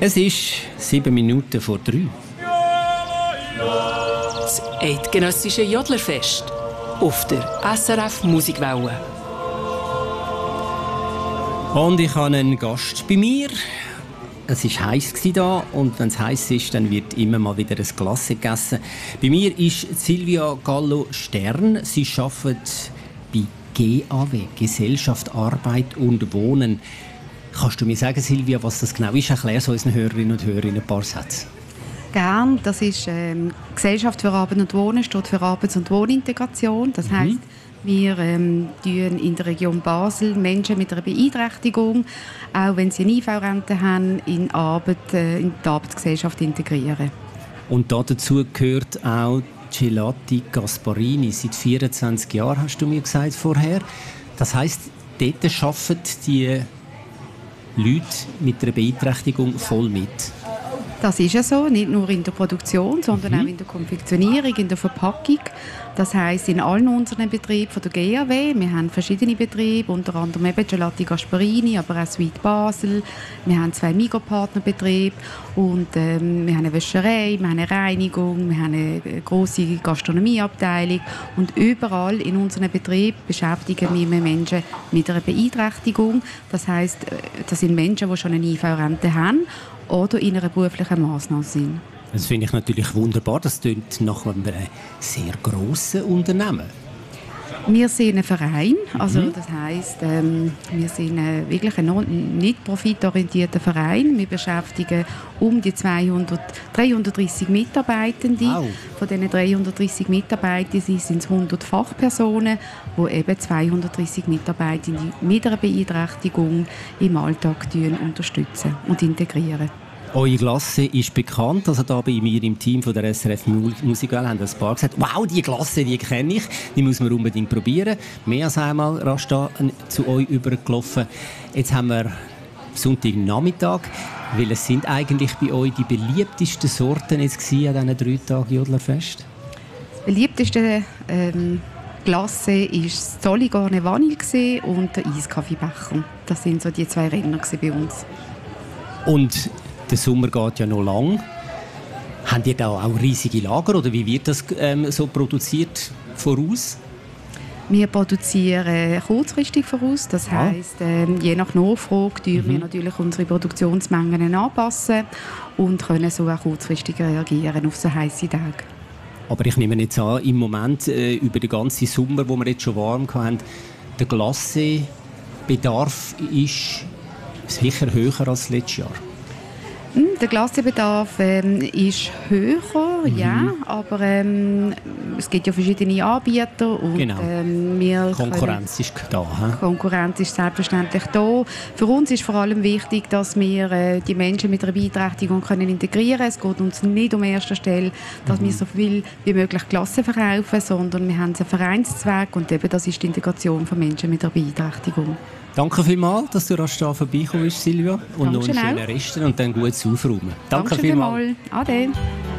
Es ist 7 Minuten vor 3. Das eidgenössische Jodlerfest auf der SRF Musikwelle. Und ich habe einen Gast bei mir. Es war heiß hier und wenn es heiß ist, dann wird immer mal wieder ein Glas gegessen. Bei mir ist Silvia Gallo-Stern. Sie arbeitet bei GAW, Gesellschaft, Arbeit und Wohnen. Kannst du mir sagen, Silvia, was das genau ist? Erklär es unseren Hörerinnen und Hörern ein paar Sätze. Gern. Das ist Gesellschaft für Arbeit und Wohnen, steht für Arbeits- und Wohnintegration. Das heisst, wir tun in der Region Basel Menschen mit einer Beeinträchtigung, auch wenn sie eine IV-Rente haben, in die Arbeitsgesellschaft integrieren. Und dazu gehört auch Gelati Gasparini. Seit 24 Jahren, hast du mir gesagt vorher. Das heisst, dort arbeiten die Leute mit einer Beeinträchtigung voll mit. Das ist ja so, nicht nur in der Produktion, sondern auch in der Konfektionierung, in der Verpackung. Das heisst, in allen unseren Betrieben von der GAW, wir haben verschiedene Betriebe, unter anderem eben Gelati Gasparini, aber auch Sweet Basel. Wir haben 2 Migropartnerbetriebe und wir haben eine Wäscherei, wir haben eine Reinigung, wir haben eine grosse Gastronomieabteilung und überall in unseren Betrieben beschäftigen wir Menschen mit einer Beeinträchtigung. Das heisst, das sind Menschen, die schon eine IV-Rente haben oder in einer beruflichen Massnahme sind. Das finde ich natürlich wunderbar. Das klingt nach einem sehr grossen Unternehmen. Wir sind ein Verein, also das heisst, wir sind wirklich ein nicht profitorientierter Verein. Wir beschäftigen um die 330 Mitarbeitende. Wow. Von diesen 330 Mitarbeitenden sind es 100 Fachpersonen, die eben 230 Mitarbeitende mit einer Beeinträchtigung im Alltag unterstützen und integrieren. Eure Glasse ist bekannt, also da bei mir im Team von der SRF Musikwelle haben ein paar gesagt, wow, die Glasse, die kenne ich, die muss man unbedingt probieren. Mehr als einmal Rasta zu euch übergelaufen. Jetzt haben wir Sonntagnachmittag. Welches sind eigentlich bei euch die beliebtesten Sorten jetzt an diesen 3 Tagen Jodlerfest? Das beliebteste Glasse war das Zolligorne Vanille und der Eiskaffeebecher. Das sind so die 2 Renner bei uns. Und der Sommer geht ja noch lang. Habt ihr da auch riesige Lager oder wie wird das so produziert voraus? Wir produzieren kurzfristig voraus. Das heisst, je nach Nachfrage tun wir natürlich unsere Produktionsmengen anpassen und können so auch kurzfristig reagieren auf so heisse Tage. Aber ich nehme jetzt an, im Moment über den ganzen Sommer, wo wir jetzt schon warm hatten, der Glassebedarf ist sicher höher als letztes Jahr. Der Glassebedarf ist höher, ja, aber es gibt ja verschiedene Anbieter und genau. Konkurrenz ist da. Konkurrenz ist selbstverständlich da. Für uns ist vor allem wichtig, dass wir die Menschen mit einer Beeinträchtigung können integrieren können. Es geht uns nicht um erster Stelle, dass wir so viel wie möglich Klassen verkaufen, sondern wir haben einen Vereinszweck und eben das ist die Integration von Menschen mit einer Beeinträchtigung. Danke vielmals, dass du rasch da vorbeigekommen bist, Silvia. Und noch einen schönen Rest und dann gutes Aufräumen. Danke vielmals. Ade.